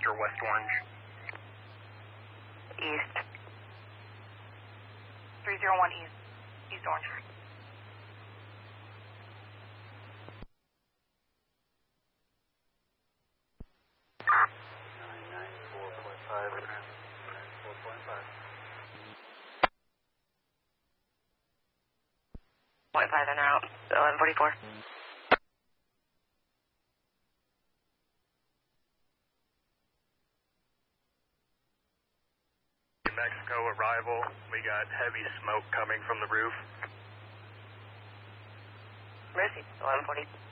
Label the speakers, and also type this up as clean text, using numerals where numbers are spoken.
Speaker 1: or west orange?
Speaker 2: East. 301 East. East orange. .5 in or out. 1144.
Speaker 1: Mexico arrival. We got heavy smoke coming from the roof.
Speaker 2: Mercy. 1140.